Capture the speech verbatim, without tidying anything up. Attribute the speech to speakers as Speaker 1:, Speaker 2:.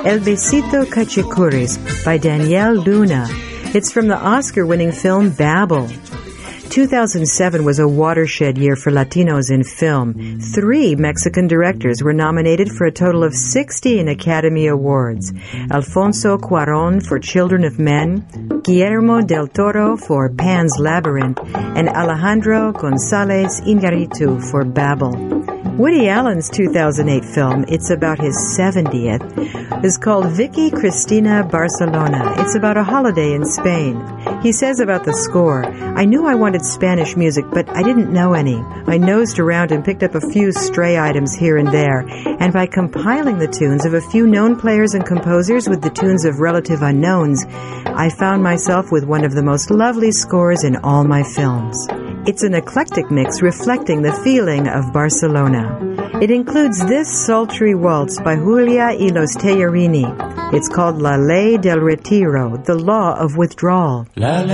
Speaker 1: El Besito Cachicuris by Daniel Luna. It's from the Oscar-winning film Babel. two thousand seven was a watershed year for Latinos in film. Three Mexican directors were nominated for a total of sixteen Academy Awards. Alfonso Cuarón for Children of Men, Guillermo del Toro for Pan's Labyrinth, and Alejandro González Iñárritu for Babel. Woody Allen's two thousand eight film, It's About His seventieth, is called Vicky Cristina Barcelona. It's about a holiday in Spain. He says about the score, I knew I wanted Spanish music, but I didn't know any. I nosed around and picked up a few stray items here and there, and by compiling the tunes of a few known players and composers with the tunes of relative unknowns, I found myself with one of the most lovely scores in all my films. It's an eclectic mix reflecting the feeling of Barcelona. It includes this sultry waltz by Julia y los Tellarini. It's called La Ley del Retiro, the law of withdrawal. La